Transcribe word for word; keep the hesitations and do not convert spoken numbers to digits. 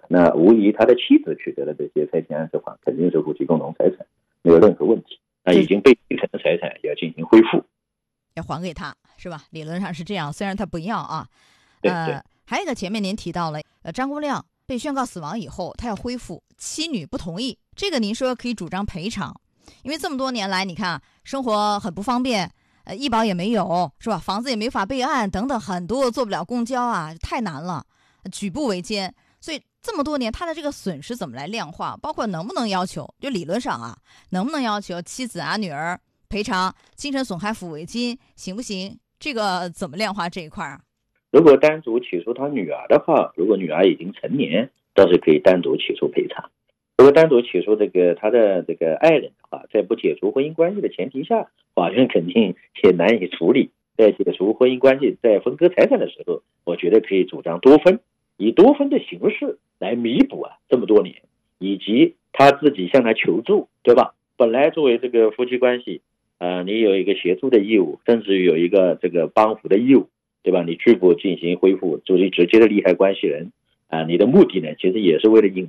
那无疑他的妻子取得了这些财产安置款，肯定是夫妻共同财产，没有任何问题。那已经被继承的财产要进行恢复， 要还给他，是吧？理论上是这样，虽然他不要啊。 对对。 呃，还有一个前面您提到了，呃，张国亮被宣告死亡以后，他要恢复，妻女不同意，这个您说可以主张赔偿，因为这么多年来，你看生活很不方便，呃，医保也没有，是吧？房子也没法备案，等等，很多坐不了公交啊，太难了，举步维艰。所以这么多年，他的这个损失怎么来量化？包括能不能要求，就理论上啊，能不能要求妻子啊、女儿赔偿精神损害抚慰金，行不行？这个怎么量化这一块啊？ 如果单独起诉他女儿的话，如果女儿已经成年，倒是可以单独起诉赔偿。如果单独起诉这个他的这个爱人的话，在不解除婚姻关系的前提下，法院肯定也难以处理。在解除婚姻关系，在分割财产的时候，我觉得可以主张多分，以多分的形式来弥补啊这么多年，以及他自己向他求助，对吧？本来作为这个夫妻关系，呃，你有一个协助的义务，甚至于有一个这个帮扶的义务，对吧？你拒不进行恢复，作为直接的利害关系人啊、呃，你的目的呢，其实也是为了引